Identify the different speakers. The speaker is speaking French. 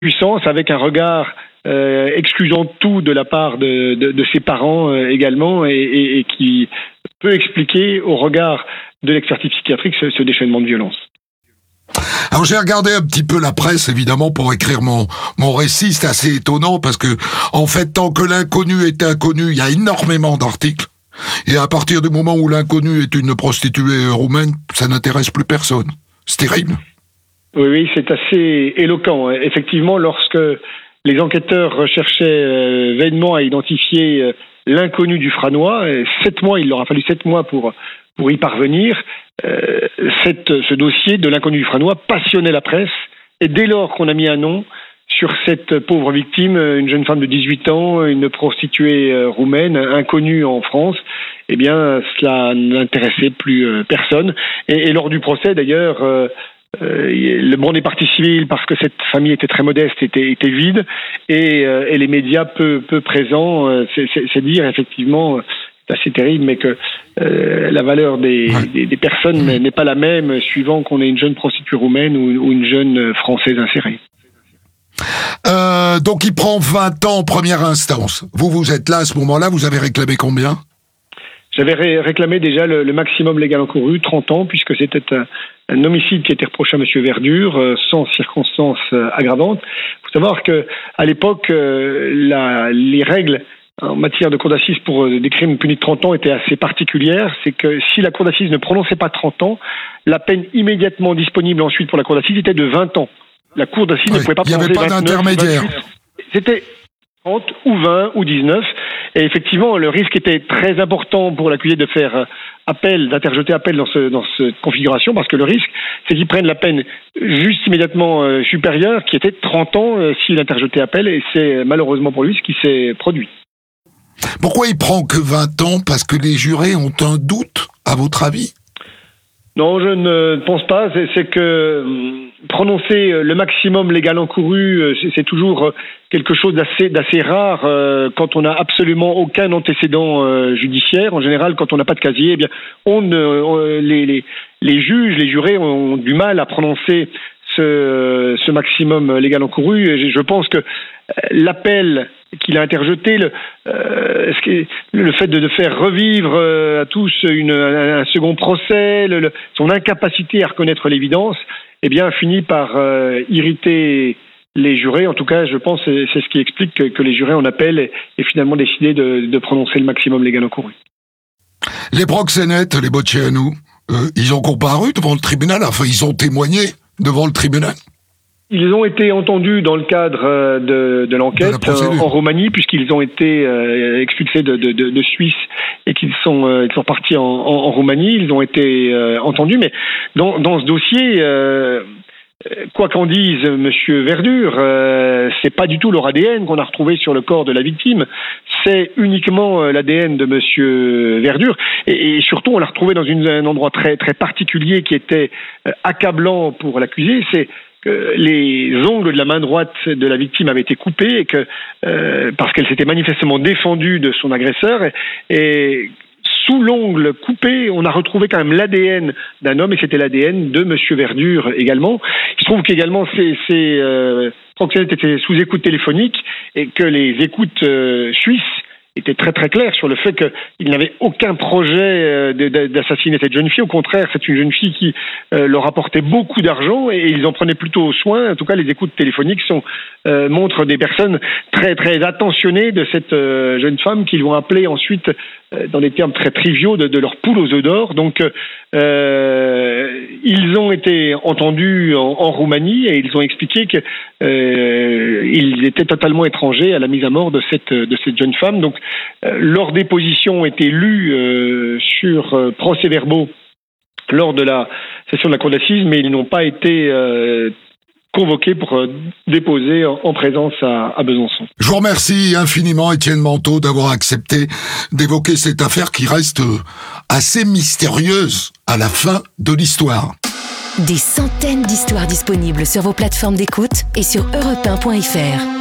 Speaker 1: puissance, avec un regard excluant tout de la part de ses parents également, et qui peut expliquer au regard de l'expertise psychiatrique ce déchaînement de violence.
Speaker 2: Alors j'ai regardé un petit peu la presse, évidemment, pour écrire mon récit. C'est assez étonnant parce que, en fait, tant que l'inconnu est inconnu, il y a énormément d'articles. Et à partir du moment où l'inconnu est une prostituée roumaine, ça n'intéresse plus personne. C'est terrible.
Speaker 1: Oui, c'est assez éloquent. Effectivement, lorsque les enquêteurs recherchaient vainement à identifier l'inconnu du Franois, il leur a fallu 7 mois pour y parvenir. Ce dossier de l'inconnu du Franois passionnait la presse, et dès lors qu'on a mis un nom sur cette pauvre victime, une jeune femme de 18 ans, une prostituée roumaine, inconnue en France, eh bien, cela n'intéressait plus personne. Et lors du procès, d'ailleurs, le monde des parties civiles, parce que cette famille était très modeste, était vide, et les médias peu présents, c'est dire effectivement, c'est assez terrible, mais que la valeur des personnes n'est pas la même suivant qu'on est une jeune prostituée roumaine ou une jeune Française insérée.
Speaker 2: Donc il prend 20 ans en première instance. Vous êtes là à ce moment-là, vous avez réclamé combien ?
Speaker 1: J'avais réclamé déjà le maximum légal encouru, 30 ans, puisque c'était un homicide qui était reproché à M. Verdure, sans circonstances aggravantes. Il faut savoir qu'à l'époque, les règles en matière de cour d'assises pour des crimes punis de 30 ans étaient assez particulières. C'est que si la cour d'assises ne prononçait pas 30 ans, la peine immédiatement disponible ensuite pour la cour d'assises était de 20 ans. La cour d'assises ne pouvait pas prononcer 29,
Speaker 2: il n'y avait pas d'intermédiaire.
Speaker 1: 28. C'était 30 ou 20 ou 19. Et effectivement, le risque était très important pour l'accusé de faire appel, d'interjeter appel dans cette configuration, parce que le risque, c'est qu'il prenne la peine juste immédiatement supérieure, qui était 30 ans s'il interjetait appel, et c'est malheureusement pour lui ce qui s'est produit.
Speaker 2: Pourquoi il prend que 20 ans ? Parce que les jurés ont un doute, à votre avis ?
Speaker 1: Non, je ne pense pas. C'est que prononcer le maximum légal encouru, c'est toujours quelque chose d'assez rare quand on n'a absolument aucun antécédent judiciaire. En général, quand on n'a pas de casier, eh bien, les juges, les jurés ont du mal à prononcer ce maximum légal encouru. Et je pense que l'appel qu'il a interjeté, le fait de faire revivre à tous un second procès, son incapacité à reconnaître l'évidence, eh bien, finit par irriter les jurés. En tout cas, je pense que c'est ce qui explique que les jurés en appel aient finalement décidé de prononcer le maximum légal encouru.
Speaker 2: Les proxénètes, les Bocceanu, ils ont comparu devant le tribunal, enfin, ils ont témoigné devant le tribunal.
Speaker 1: Ils ont été entendus dans le cadre de l'enquête en Roumanie, puisqu'ils ont été expulsés de Suisse et qu'ils sont partis en Roumanie. Ils ont été entendus, mais dans ce dossier, quoi qu'en dise Monsieur Verdure, c'est pas du tout leur ADN qu'on a retrouvé sur le corps de la victime. C'est uniquement l'ADN de Monsieur Verdure, et surtout on l'a retrouvé dans un endroit très très particulier qui était accablant pour l'accusé. C'est que les ongles de la main droite de la victime avaient été coupés, et que parce qu'elle s'était manifestement défendue de son agresseur, et sous l'ongle coupé, on a retrouvé quand même l'ADN d'un homme, et c'était l'ADN de Monsieur Verdure également. Il se trouve qu'également ces proxénètes étaient sous écoute téléphonique, et que les écoutes suisses était très très clair sur le fait qu'il n'avait aucun projet d'assassiner cette jeune fille. Au contraire, c'est une jeune fille qui leur apportait beaucoup d'argent, et ils en prenaient plutôt soin. En tout cas, les écoutes téléphoniques montrent des personnes très très attentionnées de cette jeune femme, qu'ils vont appeler ensuite, dans des termes très triviaux, de leur poule aux œufs d'or. Donc, ils ont été entendus en Roumanie, et ils ont expliqué qu'ils étaient totalement étrangers à la mise à mort de cette jeune femme. Donc, leurs dépositions ont été lues sur procès-verbaux lors de la session de la cour d'assises, mais ils n'ont pas été convoqués pour déposer en présence à Besançon.
Speaker 2: Je vous remercie infiniment, Étienne Manteau, d'avoir accepté d'évoquer cette affaire qui reste assez mystérieuse à la fin de l'histoire.
Speaker 3: Des centaines d'histoires disponibles sur vos plateformes d'écoute et sur europe1.fr.